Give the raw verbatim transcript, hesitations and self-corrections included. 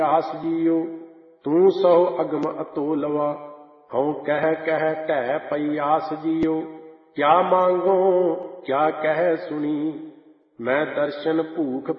ਆਸ ਜੀਓ। ਤੂੰ ਸਹੁ ਅਗਮ ਅਤੋਲਵਾ, ਹਉ ਕਹਿ ਕਹਿ ਢਹਿ ਪਈ ਆਸ ਜੀਓ। ਕਿਆ ਮੰਗੋ ਕਿਆ ਕਹਿ ਸੁਣੀ, ਮੈਂ ਦਰਸ਼ਨ ਭੂਖ